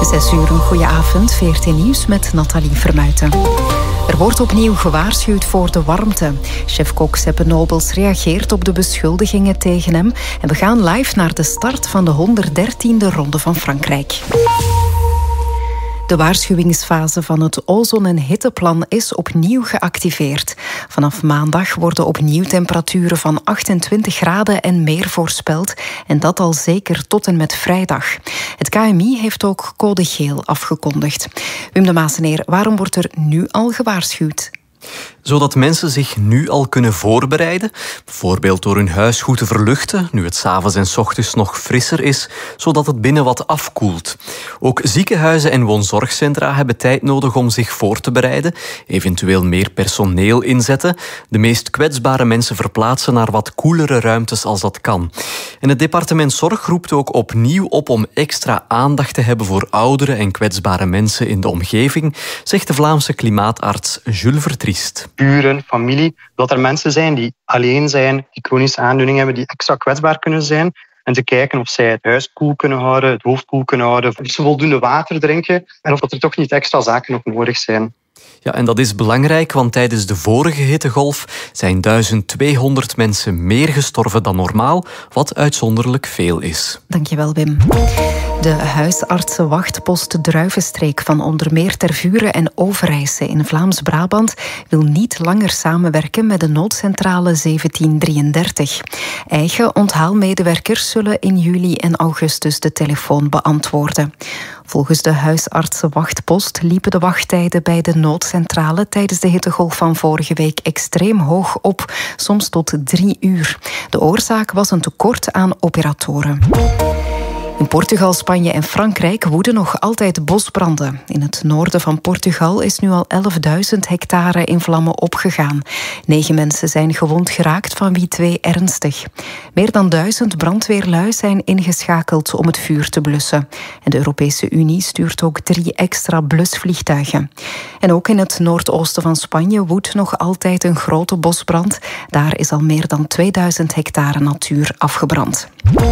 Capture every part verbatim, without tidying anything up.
Zes uur, een goede avond. V R T Nieuws met Nathalie Vermuijten. Er wordt opnieuw gewaarschuwd voor de warmte. Chef-kok Seppe Nobels reageert op de beschuldigingen tegen hem. En we gaan live naar de start van de honderddertiende Ronde van Frankrijk. De waarschuwingsfase van het ozon- en hitteplan is opnieuw geactiveerd. Vanaf maandag worden opnieuw temperaturen van achtentwintig graden en meer voorspeld. En dat al zeker tot en met vrijdag. Het K M I heeft ook code geel afgekondigd. Wim de Maaseneer, waarom wordt er nu al gewaarschuwd? Zodat mensen zich nu al kunnen voorbereiden. Bijvoorbeeld door hun huis goed te verluchten, nu het 's avonds en 's ochtends nog frisser is, zodat het binnen wat afkoelt. Ook ziekenhuizen en woonzorgcentra hebben tijd nodig om zich voor te bereiden, eventueel meer personeel inzetten, de meest kwetsbare mensen verplaatsen naar wat koelere ruimtes als dat kan. En het departement Zorg roept ook opnieuw op om extra aandacht te hebben voor ouderen en kwetsbare mensen in de omgeving, zegt de Vlaamse klimaatarts Jules Vertriest. Buren, familie, dat er mensen zijn die alleen zijn, die chronische aandoeningen hebben, die extra kwetsbaar kunnen zijn. En te kijken of zij het huis koel kunnen houden, het hoofd koel kunnen houden, of ze voldoende water drinken en of dat er toch niet extra zaken nog nodig zijn. Ja, en dat is belangrijk, want tijdens de vorige hittegolf zijn duizend tweehonderd mensen meer gestorven dan normaal, wat uitzonderlijk veel is. Dankjewel, Wim. De huisartsenwachtpost Druivenstreek van onder meer Tervuren en Overijse in Vlaams-Brabant wil niet langer samenwerken met de noodcentrale zeventien drieëndertig. Eigen onthaalmedewerkers zullen in juli en augustus de telefoon beantwoorden. Volgens de huisartsenwachtpost liepen de wachttijden bij de noodcentrale tijdens de hittegolf van vorige week extreem hoog op, soms tot drie uur. De oorzaak was een tekort aan operatoren. In Portugal, Spanje en Frankrijk woeden nog altijd bosbranden. In het noorden van Portugal is nu al elfduizend hectare in vlammen opgegaan. Negen mensen zijn gewond geraakt, van wie twee ernstig. Meer dan duizend brandweerlui zijn ingeschakeld om het vuur te blussen. En de Europese Unie stuurt ook drie extra blusvliegtuigen. En ook in het noordoosten van Spanje woedt nog altijd een grote bosbrand. Daar is al meer dan tweeduizend hectare natuur afgebrand.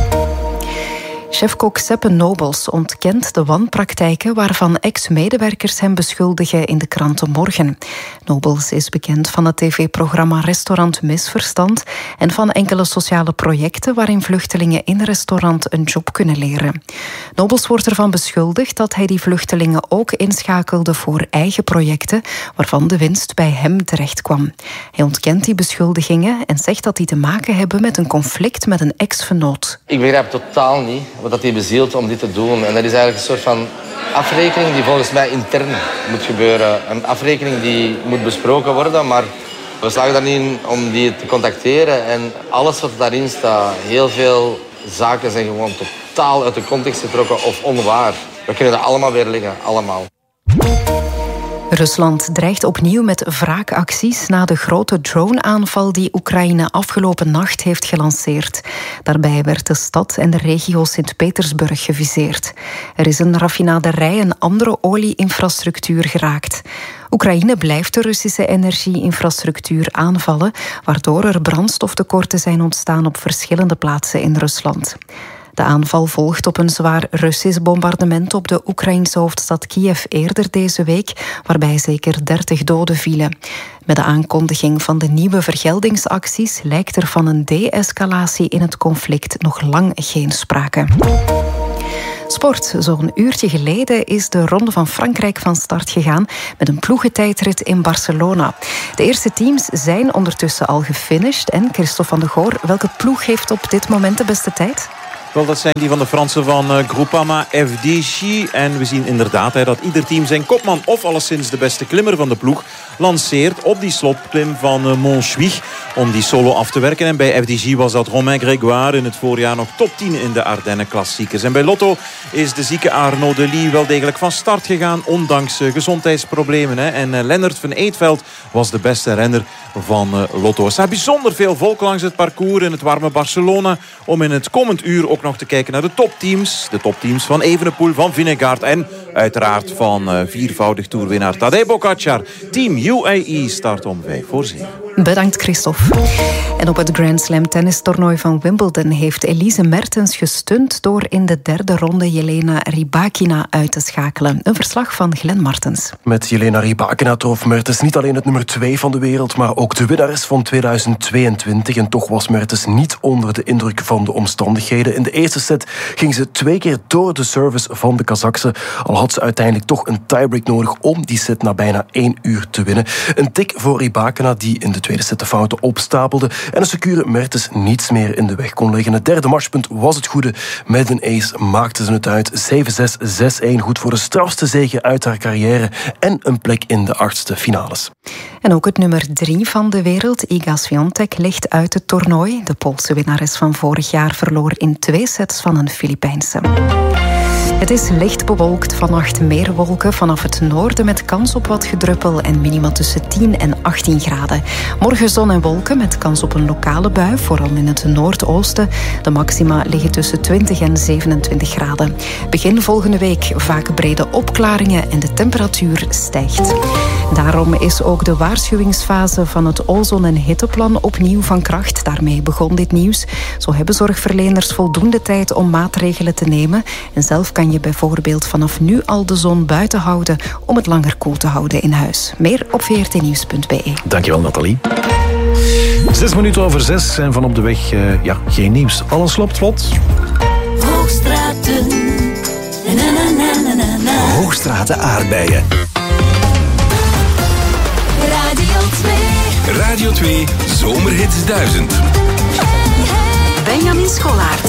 Chef-kok Seppe Nobels ontkent de wanpraktijken waarvan ex-medewerkers hem beschuldigen in de kranten Morgen. Nobels is bekend van het tv-programma Restaurant Misverstand en van enkele sociale projecten waarin vluchtelingen in een restaurant een job kunnen leren. Nobels wordt ervan beschuldigd dat hij die vluchtelingen ook inschakelde voor eigen projecten waarvan de winst bij hem terecht kwam. Hij ontkent die beschuldigingen en zegt dat die te maken hebben met een conflict met een ex-vernoot. Ik begrijp totaal niet wat hij bezielt om dit te doen. En dat is eigenlijk een soort van afrekening die volgens mij intern moet gebeuren. Een afrekening die moet besproken worden, maar we slagen daarin om die te contacteren. En alles wat daarin staat, heel veel zaken zijn gewoon totaal uit de context getrokken of onwaar. We kunnen dat allemaal weerleggen, allemaal. Rusland dreigt opnieuw met wraakacties na de grote drone-aanval die Oekraïne afgelopen nacht heeft gelanceerd. Daarbij werd de stad en de regio Sint-Petersburg geviseerd. Er is een raffinaderij en andere olie-infrastructuur geraakt. Oekraïne blijft de Russische energie-infrastructuur aanvallen, waardoor er brandstoftekorten zijn ontstaan op verschillende plaatsen in Rusland. De aanval volgt op een zwaar Russisch bombardement op de Oekraïnse hoofdstad Kiev eerder deze week, waarbij zeker dertig doden vielen. Met de aankondiging van de nieuwe vergeldingsacties lijkt er van een de-escalatie in het conflict nog lang geen sprake. Sport. Zo'n uurtje geleden is de Ronde van Frankrijk van start gegaan met een ploegentijdrit in Barcelona. De eerste teams zijn ondertussen al gefinished. En Christophe van de Goor, welke ploeg heeft op dit moment de beste tijd? Wel, dat zijn die van de Fransen van uh, Groupama F D J. En we zien inderdaad hè, dat ieder team zijn kopman of alleszins de beste klimmer van de ploeg lanceert op die slotklim van uh, Montjuïc om die solo af te werken. En bij F D J was dat Romain Grégoire in het voorjaar nog top tien in de Ardennen klassiekers. En bij Lotto is de zieke Arnaud Delis wel degelijk van start gegaan, ondanks uh, gezondheidsproblemen. Hè. En uh, Lennart van Eetveld was de beste renner van uh, Lotto. Er staat bijzonder veel volk langs het parcours in het warme Barcelona om in het komend uur ook nog te kijken naar de topteams. De topteams van Evenepoel, van Vingegaard en uiteraard van uh, viervoudig toerwinnaar Tadej Pogačar. Team U A E start om vijf voor zeven. Bedankt, Christophe. En op het Grand Slam tennistoernooi van Wimbledon heeft Elise Mertens gestund door in de derde ronde Jelena Rybakina uit te schakelen. Een verslag van Glenn Martens. Met Jelena Rybakina trof Mertens niet alleen het nummer twee van de wereld, maar ook de winnares van tweeduizend tweeëntwintig. En toch was Mertens niet onder de indruk van de omstandigheden. In de eerste set ging ze twee keer door de service van de Kazachse. Al had ze uiteindelijk toch een tiebreak nodig om die set na bijna één uur te winnen. Een tik voor Rybakina die in de tweede set de fouten opstapelde en een secure Mertens niets meer in de weg kon leggen. Het derde matchpunt was het goede. Met een ace maakte ze het uit. zeven zes, zes één. Goed voor de strafste zege uit haar carrière en een plek in de achtste finales. En ook het nummer drie van de wereld, Iga Swiatek, ligt uit het toernooi. De Poolse winnares van vorig jaar verloor in twee sets van een Filipijnse. Het is licht bewolkt, vannacht meer wolken vanaf het noorden met kans op wat gedruppel en minima tussen tien en achttien graden. Morgen zon en wolken met kans op een lokale bui, vooral in het noordoosten. De maxima liggen tussen twintig en zevenentwintig graden. Begin volgende week vaak brede opklaringen en de temperatuur stijgt. Daarom is ook de waarschuwingsfase van het ozon- en hitteplan opnieuw van kracht. Daarmee begon dit nieuws. Zo hebben zorgverleners voldoende tijd om maatregelen te nemen. En zelf kan je bijvoorbeeld vanaf nu al de zon buiten houden om het langer koel te houden in huis. Meer op v r t nieuws punt b e. Dankjewel, Nathalie. Zes minuten over zes zijn van op de weg. Uh, ja, geen nieuws. Alles loopt vlot. Hoogstraten. Na, na, na, na, na. Hoogstraten aardbeien. Radio twee. Radio twee Zomerhits duizend. Hey, hey. Benjamin Scholaert.